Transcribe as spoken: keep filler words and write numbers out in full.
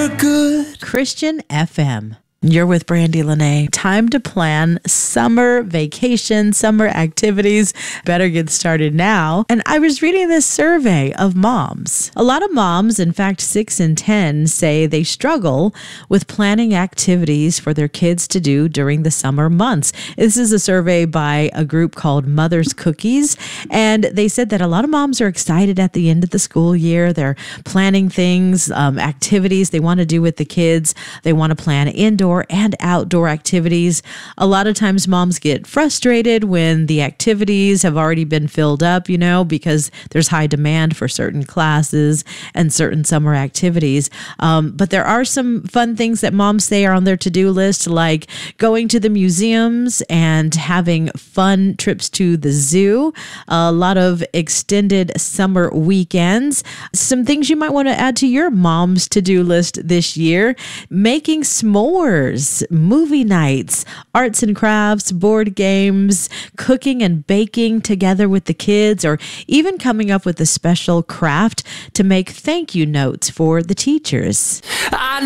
for good. Christian F M. You're with Brandy Lene. Time to plan summer vacation, summer activities. Better get started now. And I was reading this survey of moms. A lot of moms, in fact, six in ten, say they struggle with planning activities for their kids to do during the summer months. This is a survey by a group called Mother's Cookies. And they said that a lot of moms are excited at the end of the school year. They're planning things, um, activities they want to do with the kids. They want to plan indoor and outdoor activities. A lot of times moms get frustrated when the activities have already been filled up, you know, because there's high demand for certain classes and certain summer activities. Um, but there are some fun things that moms say are on their to-do list, like going to the museums and having fun trips to the zoo, a lot of extended summer weekends. Some things you might want to add to your mom's to-do list this year: making s'mores, movie nights, arts and crafts, board games, cooking and baking together with the kids, or even coming up with a special craft to make thank you notes for the teachers. I